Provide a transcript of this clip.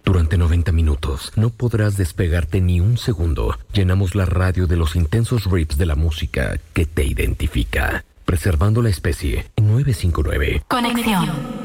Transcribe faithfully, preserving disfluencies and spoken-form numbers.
Durante noventa minutos no podrás despegarte ni un segundo. Llenamos la radio de los intensos riffs de la música que te identifica. Preservando la especie en nueve cinco nueve. Conexión.